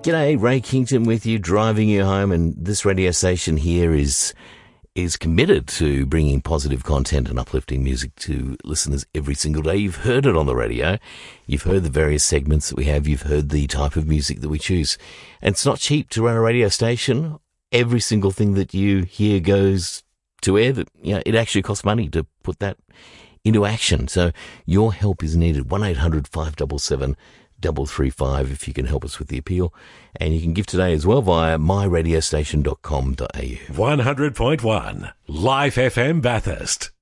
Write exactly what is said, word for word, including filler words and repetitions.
G'day, Ray Kington with you, driving you home, and this radio station here is is committed to bringing positive content and uplifting music to listeners every single day. You've heard it on the radio. You've heard the various segments that we have. You've heard the type of music that we choose. And it's not cheap to run a radio station. Every single thing that you hear goes to air. That, you know, it actually costs money to put that into action. So your help is needed. one eight hundred five seven seven double three five if you can help us with the appeal. And you can give today as well via my radio station dot com dot a u. one hundred point one Life F M Bathurst.